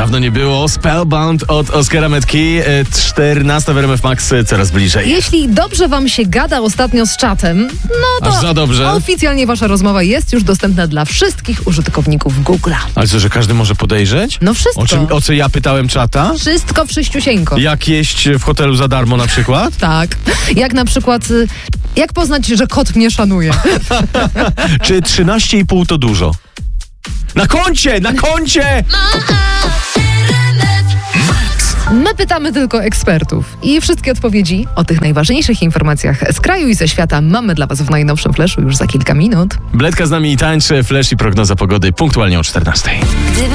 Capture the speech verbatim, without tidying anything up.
Dawno nie było. Spellbound od Oskara Metki. czternasta w R M F Max coraz bliżej. Jeśli dobrze wam się gada ostatnio z czatem, no to Aż za dobrze. oficjalnie wasza rozmowa jest już dostępna dla wszystkich użytkowników Google'a. Ale co, że każdy może podejrzeć? No wszystko. O, czym, o co ja pytałem czata? Wszystko wszyściusieńko. Jak jeść w hotelu za darmo na przykład? Tak. Jak na przykład, y, jak poznać, że kot mnie szanuje? Czy trzynaście i pół to dużo? Na koncie! Na koncie! My pytamy tylko ekspertów i wszystkie odpowiedzi o tych najważniejszych informacjach z kraju i ze świata mamy dla was w najnowszym Flashu już za kilka minut. Bledka z nami i tańczy, Flash i prognoza pogody punktualnie o czternastej.